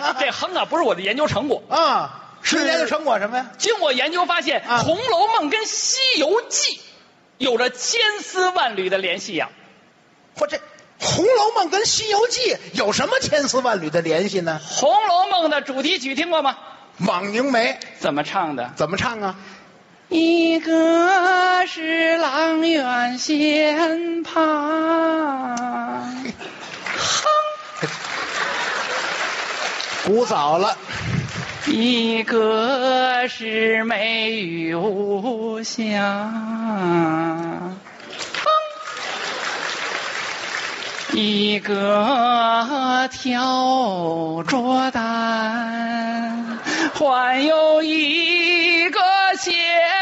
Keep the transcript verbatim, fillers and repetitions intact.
这哼啊不是我的研究成果啊，是研究成果什么呀？ 经我研究发现， 啊 《红楼梦》跟《西游记》有着千丝万缕的联系呀、 或这《红楼梦》跟《西游记》有什么千丝万缕的联系呢？ 《红楼梦》的主题曲听过吗？ 枉凝眉怎么唱的？ 怎么唱啊？ 一个是阆苑仙葩，哼； 古早了， 一个是美玉无瑕，哼；一个挑着担，还有一个仙